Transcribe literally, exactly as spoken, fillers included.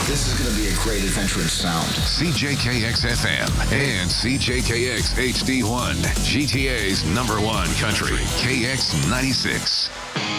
This is going to be a great adventure in sound. C J K X F M and C J K X H D one, G T A's number one country, K X ninety-six.